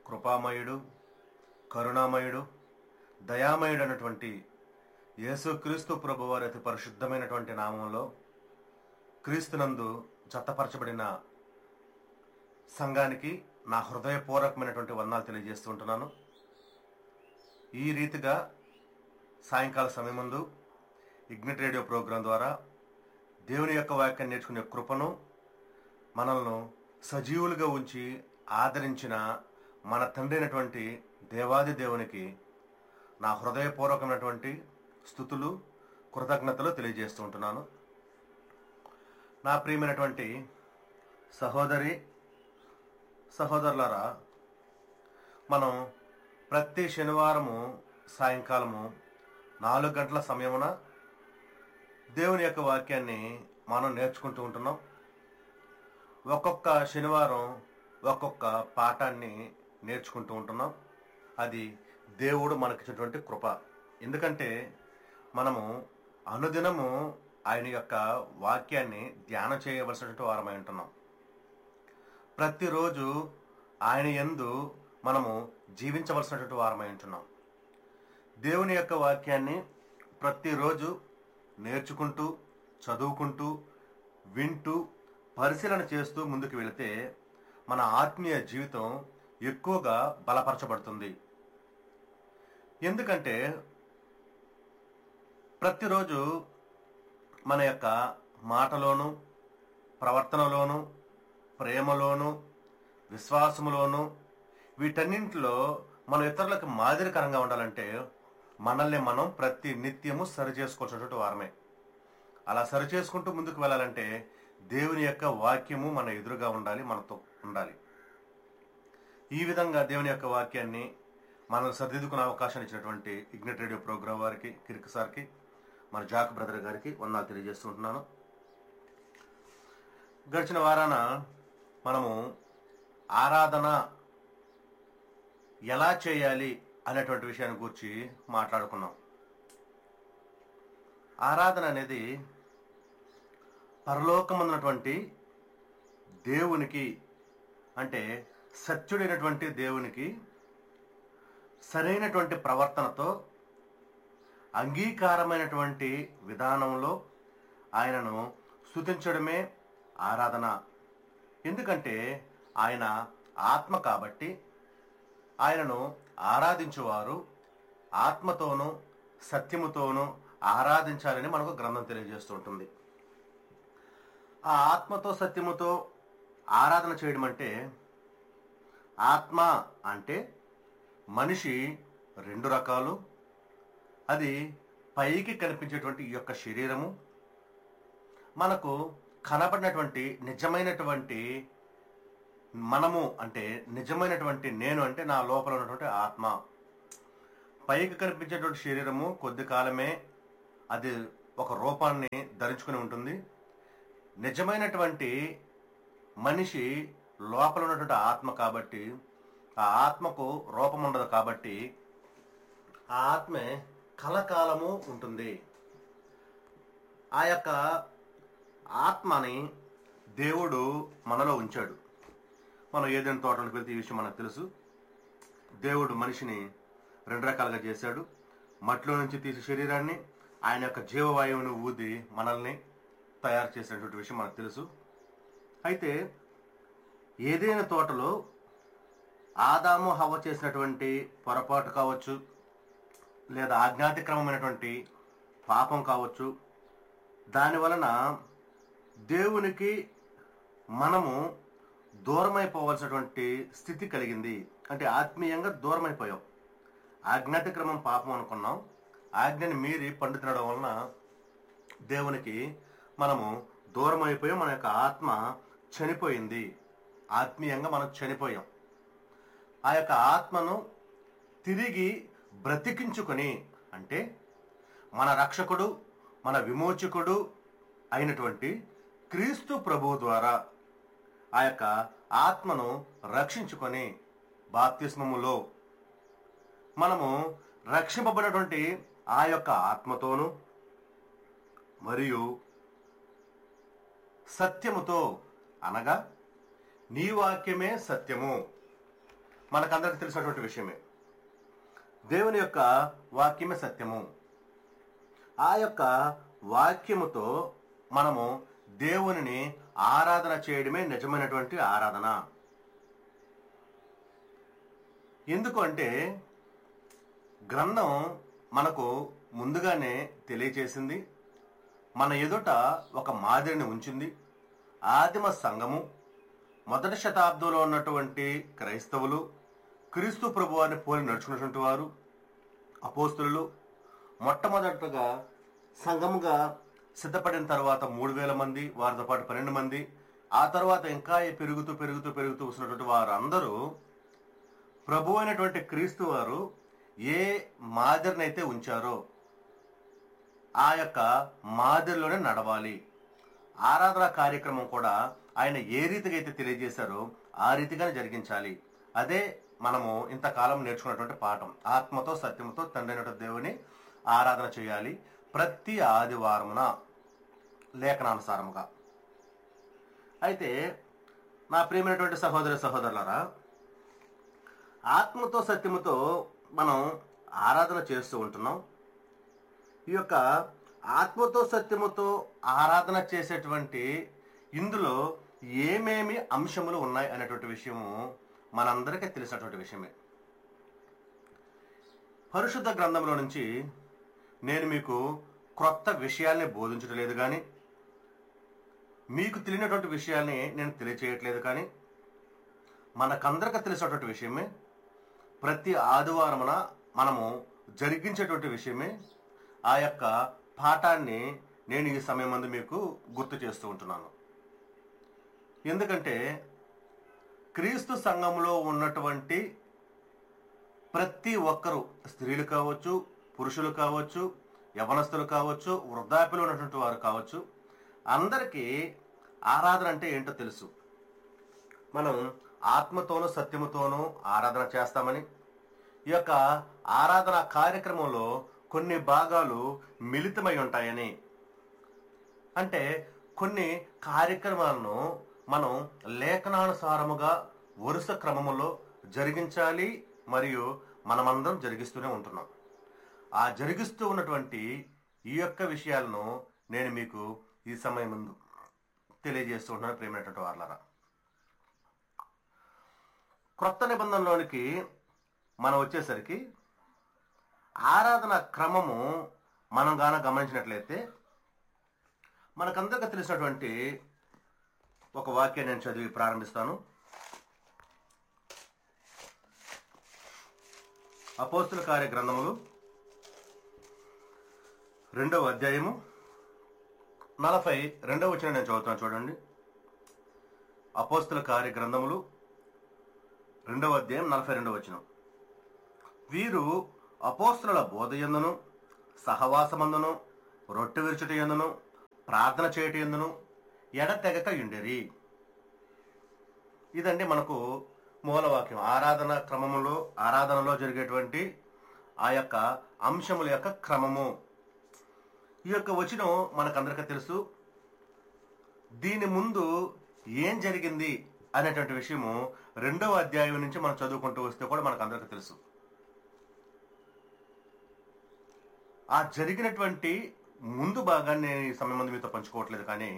కృపామయుడు, కరుణామయుడు, దయామయుడు అన్నటువంటి యేసుక్రీస్తు ప్రభువారి అతి పరిశుద్ధమైనటువంటి నామంలో క్రీస్తునందు జతపరచబడిన సంఘానికి నా హృదయపూర్వకమైనటువంటి వందనాలు తెలియజేస్తూ ఉంటున్నాను. ఈ రీతిగా సాయంకాల సమయమందు ఇగ్నిట్ రేడియో ప్రోగ్రాం ద్వారా దేవుని యొక్క వాక్యాన్ని నేర్చుకునే కృపను మనల్ని సజీవులుగా ఉంచి ఆదరించిన మన తండ్రి అయినటువంటి దేవాది దేవునికి నా హృదయపూర్వకమైనటువంటి స్తుతులు, కృతజ్ఞతలు తెలియజేస్తూ ఉంటున్నాను. నా ప్రియమైనటువంటి సహోదరి సహోదరులారా, మనం ప్రతి శనివారము సాయంకాలము 4 గంటల సమయమున దేవుని యొక్క వాక్యాన్ని మనం నేర్చుకుంటూ ఉంటున్నాం. ఒక్కొక్క శనివారం ఒక్కొక్క పాఠాన్ని నేర్చుకుంటూ ఉంటున్నాం. అది దేవుడు మనకిచ్చినటువంటి కృప. ఎందుకంటే మనము అనుదినము ఆయన యొక్క వాక్యాన్ని ధ్యానం చేయవలసినటువంటి వారమై ఉంటున్నాం. ప్రతిరోజు ఆయన యందు మనము జీవించవలసినటువంటి వారమై ఉంటున్నాం. దేవుని యొక్క వాక్యాన్ని ప్రతిరోజు నేర్చుకుంటూ, చదువుకుంటూ, వింటూ, పరిశీలన చేస్తూ ముందుకు వెళితే మన ఆత్మీయ జీవితం ఎక్కువగా బలపరచబడుతుంది. ఎందుకంటే ప్రతిరోజు మన యొక్క మాటలోను, ప్రవర్తనలోను, ప్రేమలోను, విశ్వాసములోను, వీటన్నింటిలో మనం ఇతరులకు మాదిరికరంగా ఉండాలంటే మనల్ని మనం ప్రతి నిత్యము సరి చేసుకోవాల్సినటువంటి వారమే. అలా సరి చేసుకుంటూ ముందుకు వెళ్ళాలంటే దేవుని యొక్క వాక్యము మన ఎదురుగా ఉండాలి, మనతో ఉండాలి. ఈ విధంగా దేవుని యొక్క వాక్యాన్ని మనం సరిదిద్దుకునే అవకాశాన్ని ఇచ్చినటువంటి ఇగ్నిట్ రేడియో ప్రోగ్రాం వారికి, కిరికి సార్కి, మన జాక్ బ్రదర్ గారికి వందనాలు తెలియజేస్తుంటున్నాను. గడిచిన వారాన మనము ఆరాధన ఎలా చేయాలి అనేటువంటి విషయాన్ని గురించి మాట్లాడుకున్నాం. ఆరాధన అనేది పరలోకమున్నటువంటి దేవునికి, అంటే సత్యుడైనటువంటి దేవునికి సరైనటువంటి ప్రవర్తనతో అంగీకారమైనటువంటి విధానంలో ఆయనను స్తుతించడమే ఆరాధన. ఎందుకంటే ఆయన ఆత్మ కాబట్టి ఆయనను ఆరాధించువారు ఆత్మతోనూ సత్యముతోనూ ఆరాధించాలని మనకు గ్రంథం తెలియజేస్తుంటుంది. ఆ ఆత్మతో సత్యముతో ఆరాధన చేయడం అంటే, ఆత్మ అంటే మనిషి 2 రకాలు. అది పైకి కనిపించేటువంటి ఈ యొక్క శరీరము, మనకు కనపడినటువంటి నిజమైనటువంటి మనము, అంటే నిజమైనటువంటి నేను, అంటే నా లోపల ఉన్నటువంటి ఆత్మ. పైకి కనిపించేటువంటి శరీరము కొద్ది కాలమే అది ఒక రూపాన్ని ధరించుకుని ఉంటుంది. నిజమైనటువంటి మనిషి లోపల ఉన్నటువంటి ఆత్మ కాబట్టి ఆ ఆత్మకు రూపం ఉండదు. కాబట్టి ఆ ఆత్మే కలకాలము ఉంటుంది. ఆ యొక్క ఆత్మని దేవుడు మనలో ఉంచాడు. మనం ఏదైనా తోటలకు వెళ్తే ఈ విషయం మనకు తెలుసు. దేవుడు మనిషిని 2 రకాలుగా చేశాడు. మట్టిలో నుంచి తీసే శరీరాన్ని ఆయన యొక్క జీవవాయువును ఊది మనల్ని తయారు చేసినటువంటి విషయం మనకు తెలుసు. అయితే ఏదైనా తోటలో ఆదాము హవ్వ చేసినటువంటి పొరపాటు కావచ్చు, లేదా ఆజ్ఞాతిక్రమమైనటువంటి పాపం కావచ్చు, దాని వలన దేవునికి మనము దూరమైపోవాల్సినటువంటి స్థితి కలిగింది. అంటే ఆత్మీయంగా దూరమైపోయాం. ఆజ్ఞాతిక్రమం పాపం అనుకున్నాం. ఆజ్ఞని మీరి పండు తినడం వలన దేవునికి మనము దూరం అయిపోయాం. మన యొక్క ఆత్మ చనిపోయింది. ఆత్మీయంగా మనం చనిపోయాం. ఆ యొక్క ఆత్మను తిరిగి బ్రతికించుకొని, అంటే మన రక్షకుడు, మన విమోచకుడు అయినటువంటి క్రీస్తు ప్రభువు ద్వారా ఆ యొక్క ఆత్మను రక్షించుకొని బాప్తిస్మములో మనము రక్షింపబడినటువంటి ఆ యొక్క ఆత్మతోను మరియు సత్యముతో, అనగా నీ వాక్యమే సత్యము, మనకందరికి తెలిసినటువంటి విషయమే. దేవుని యొక్క వాక్యమే సత్యము. ఆ యొక్క వాక్యముతో మనము దేవునిని ఆరాధన చేయడమే నిజమైనటువంటి ఆరాధన. ఎందుకు అంటే గ్రంథం మనకు ముందుగానే తెలియచేసింది, మన ఎదుట ఒక మాదిరిని ఉంచింది. ఆదిమ సంఘము, మొదటి శతాబ్దంలో ఉన్నటువంటి క్రైస్తవులు, క్రీస్తు ప్రభువారిని పోలి నడుచుకున్నటువంటి వారు, అపోస్తులు మొట్టమొదటగా సంఘముగా సిద్ధపడిన తర్వాత 3000 మంది, వారితో పాటు 12 మంది, ఆ తర్వాత ఇంకా పెరుగుతూ పెరుగుతూ పెరుగుతూ వస్తున్నటువంటి వారందరూ ప్రభు అయినటువంటి క్రీస్తు వారు ఏ మాదిరిని అయితే ఉంచారో ఆ యొక్క మాదిరిలోనే నడవాలి. ఆరాధన కార్యక్రమం కూడా ఆయన ఏ రీతిగా అయితే తెలియజేశారో ఆ రీతిగానే జరిగించాలి. అదే మనము ఇంతకాలం నేర్చుకున్నటువంటి పాఠం. ఆత్మతో సత్యంతో తండ్రి అయినటువంటి దేవుని ఆరాధన చేయాలి ప్రతి ఆదివారమున లేఖనానుసారముగా. అయితే నా ప్రియమైనటువంటి సహోదరులారా, ఆత్మతో సత్యముతో మనం ఆరాధన చేస్తూ ఉంటున్నాం. ఈ యొక్క ఆత్మతో సత్యముతో ఆరాధన చేసేటువంటి ఇందులో ఏమేమి అంశములు ఉన్నాయి అనేటువంటి విషయము మనందరికీ తెలిసినటువంటి విషయమే. పరిశుద్ధ గ్రంథంలో నుంచి నేను మీకు క్రొత్త విషయాల్ని బోధించడం లేదు కానీ, మీకు తెలియనటువంటి విషయాల్ని నేను తెలియచేయట్లేదు కానీ, మనకందరికీ తెలిసినటువంటి విషయమే, ప్రతి ఆదివారమున మనము జరిగించేటువంటి విషయమే. ఆ యొక్క పాఠాన్ని నేను ఈ సమయం ముందు మీకు గుర్తు చేస్తూ ఉంటున్నాను. ఎందుకంటే క్రీస్తు సంఘంలో ఉన్నటువంటి ప్రతి ఒక్కరూ, స్త్రీలు కావచ్చు, పురుషులు కావచ్చు, యవనస్తులు కావచ్చు, వృద్ధాప్యులు ఉన్నటువంటి వారు కావచ్చు, అందరికీ ఆరాధన అంటే ఏంటో తెలుసు. మనం ఆత్మతోనూ సత్యముతోనూ ఆరాధన చేస్తామని, ఈ యొక్క ఆరాధన కార్యక్రమంలో కొన్ని భాగాలు మిళితమై ఉంటాయని, అంటే కొన్ని కార్యక్రమాలను మనం లేఖనానుసారముగా వరుస క్రమములో జరిగించాలి మరియు మనమందరం జరిగిస్తూనే ఉంటున్నాం. ఆ జరిగిస్తూ ఉన్నటువంటి ఈ యొక్క విషయాలను నేను మీకు ఈ సమయం ముందు తెలియజేస్తూ ఉంటున్నాను. ప్రేమైనటువంటి వారలారా, క్రొత్త నిబంధనలోనికి మనం వచ్చేసరికి ఆరాధన క్రమము మనం గాన గమనించినట్లయితే మనకందరికీ తెలిసినటువంటి ఒక వాక్యాన్ని నేను చదివి ప్రారంభిస్తాను. అపోస్తుల కార్య గ్రంథములు 2వ అధ్యాయము 42వ వచనం నేను చదువుతాను, చూడండి. అపోస్తుల కార్య గ్రంథములు 2వ అధ్యాయం 42వ వచనం. వీరు అపోస్తుల బోధ యందును, సహవాసమందును, రొట్టె విరుచుట యందును, ప్రార్థన చేయుట యందును ఎడతెగక యుండిరి. ఇదండి మనకు మూలవాక్యం. ఆరాధన క్రమములో, ఆరాధనలో జరిగేటువంటి ఆ యొక్క అంశముల యొక్క క్రమము. ఈ యొక్క వచనం మనకందరికీ తెలుసు. దీని ముందు ఏం జరిగింది అనేటువంటి విషయము 2వ అధ్యాయం నుంచి మనం చదువుకుంటూ వస్తే కూడా మనకందరికీ తెలుసు. ఆ జరిగినటువంటి ముందు భాగాన్ని నేను ఈ సమయం ముందు మీతో పంచుకోవట్లేదు, కానీ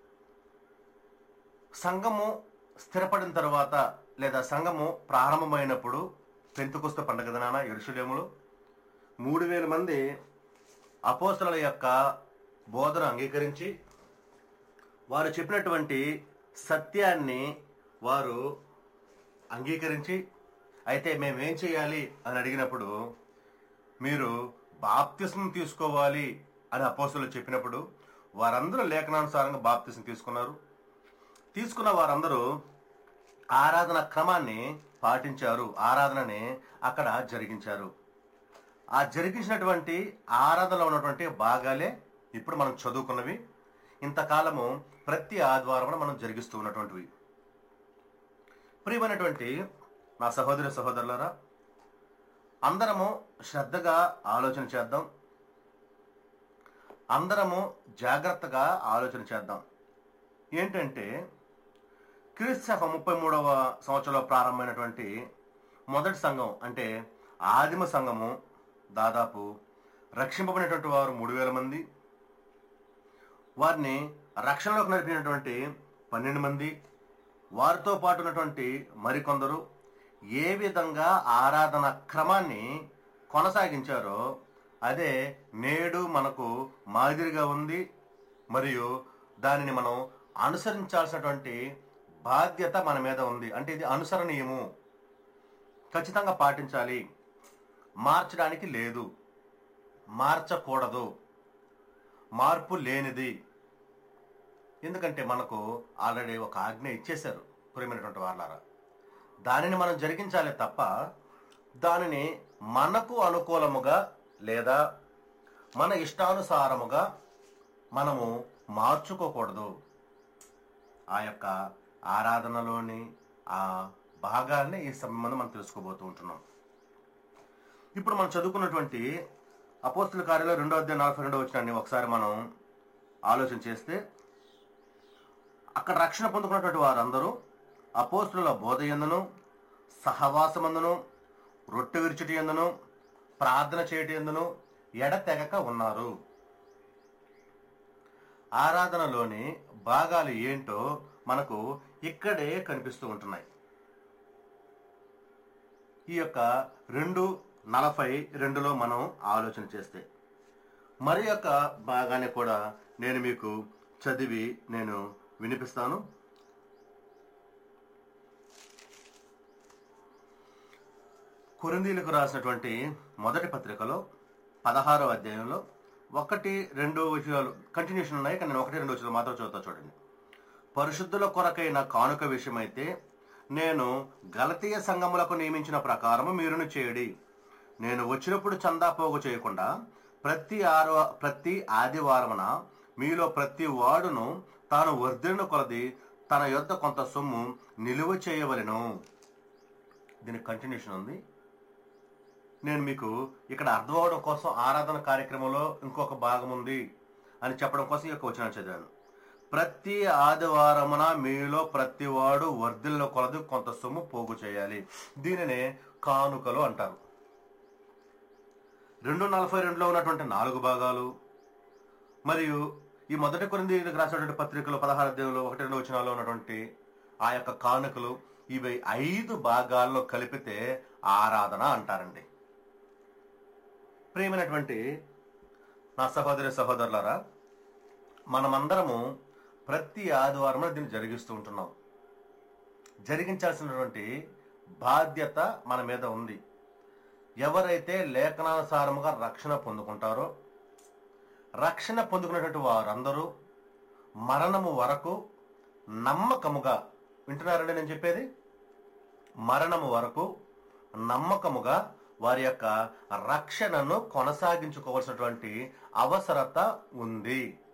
సంఘము స్థిరపడిన తర్వాత లేదా సంఘము ప్రారంభమైనప్పుడు పెంతెకొస్తు పండగ దినాన యెరూషలేములో 3000 మంది అపోస్తలుల యొక్క బోధన అంగీకరించి వారు చెప్పినటువంటి సత్యాన్ని వారు అంగీకరించి, అయితే మేమేం చేయాలి అని అడిగినప్పుడు, మీరు బాప్తిస్మం తీసుకోవాలి అని అపోస్తలులు చెప్పినప్పుడు వారందరూ లేఖనానుసారంగా బాప్తిస్మం తీసుకున్నారు. తీసుకున్న వారందరూ ఆరాధన క్రమాన్ని పాటించారు, ఆరాధనని అక్కడ జరిగించారు. ఆ జరిగించినటువంటి ఆరాధనలో ఉన్నటువంటి భాగాలే ఇప్పుడు మనం చదువుకున్నవి, ఇంతకాలము ప్రతి ఆదివారం మనం జరిగిస్తూ ఉన్నటువంటివి. ప్రియమైనటువంటి నా సహోదరులారా, అందరము శ్రద్ధగా ఆలోచన చేద్దాం, అందరము జాగ్రత్తగా ఆలోచన చేద్దాం. ఏంటంటే క్రీస్తు 33వ సంవత్సరంలో ప్రారంభమైనటువంటి మొదటి సంఘం అంటే ఆదిమ సంఘము దాదాపు రక్షింపబడినటువంటి వారు 3,000 మంది, వారిని రక్షణలోకి నడిపినటువంటి 12 మంది, వారితో పాటు ఉన్నటువంటి మరికొందరు ఏ విధంగా ఆరాధన క్రమాన్ని కొనసాగించారో అదే నేడు మనకు మాదిరిగా ఉంది. మరియు దానిని మనం అనుసరించాల్సినటువంటి బాధ్యత మన మీద ఉంది. అంటే ఇది అనుసరణీయము, ఖచ్చితంగా పాటించాలి, మార్చడానికి లేదు, మార్చకూడదు, మార్పు లేనిది. ఎందుకంటే మనకు ఆల్రెడీ ఒక ఆజ్ఞ ఇచ్చేశారు ప్రియమైనటువంటి వాళ్ళారా. దానిని మనం జరిగించాలి తప్ప దానిని మనకు అనుకూలముగా లేదా మన ఇష్టానుసారముగా మనము మార్చుకోకూడదు. ఆ యొక్క ఆరాధనలోని ఆ భాగాల్ని ఈ సమయంలో మనం తెలుసుకోబోతూ ఉంటున్నాం. ఇప్పుడు మనం చదువుకున్నటువంటి అపోస్తుల కార్యాలు 2వ అధ్యాయం 42వ వచనాన్ని ఒకసారి మనం ఆలోచన చేస్తే, అక్కడ రక్షణ పొందుకున్నటువంటి వారందరూ అపోస్తుల బోధ యందును సహవాసమందును రొట్టె విరుచుట యందును ప్రార్థన చేయట యందును ఎడతెగక ఉన్నారు. ఆరాధనలోని భాగాలు ఏంటో మనకు ఇక్కడే కనిపిస్తూ ఉంటున్నాయి. ఈ యొక్క 2:42లో మనం ఆలోచన చేస్తే మరి యొక్క భాగాన్ని కూడా నేను మీకు చదివి నేను వినిపిస్తాను. కొరింథీయులకు రాసినటువంటి మొదటి పత్రికలో 16వ అధ్యాయంలో 1-2 విషయాలు కంటిన్యూషన్ ఉన్నాయి, కానీ నేను 1-2 విషయాలు మాత్రం చదువుతా చూడండి. పరిశుద్ధుల కొరకైన కానుక విషయమైతే నేను గలతీయ సంఘములకు నియమించిన ప్రకారము మీరును చేయడి. నేను వచ్చినప్పుడు చందా పోగు చేయకుండా ప్రతి ఆదివారమున మీలో ప్రతి వాడును తాను వర్ధిల్లిన కొలది తన యొద్ద కొంత సొమ్ము నిలువ చేయవలెను. దీనికి కంటిన్యూషన్ ఉంది. నేను మీకు ఇక్కడ అర్థం అవడం కోసం ఆరాధన కార్యక్రమంలో ఇంకొక భాగం ఉంది అని చెప్పడం కోసం ఈ యొక్క వచనాన్ని చదివాను. ప్రతి ఆదివారమున మీలో ప్రతి వాడు వర్ధిల్లిన కొలది కొంత సొమ్ము పోగు చేయాలి. దీనినే కానుకలు అంటారు. 2:42లో ఉన్నటువంటి 4 భాగాలు మరియు ఈ మొదటి కొరింథీయులకు రాసినటువంటి పత్రికలో 16వ అధ్యాయంలో 1-2 వచనాల్లో ఉన్నటువంటి ఆ యొక్క కానుకలు, ఇవి 5 భాగాల్లో కలిపితే ఆరాధన అంటారండి. ప్రియమైనటువంటి నా సహోదరి సహోదరులారా, మనమందరము ప్రతి ఆదివారం దీన్ని జరిగిస్తూ ఉంటున్నాం. జరిగించాల్సినటువంటి బాధ్యత మన మీద ఉంది. ఎవరైతే లేఖనానుసారముగా రక్షణ పొందుకుంటారో, రక్షణ పొందుకున్నటువంటి వారందరూ మరణము వరకు నమ్మకముగా, వింటున్నారండి నేను చెప్పేది, మరణము వరకు నమ్మకముగా వారి యొక్క రక్షణను కొనసాగించుకోవాల్సినటువంటి అవసరత ఉంది.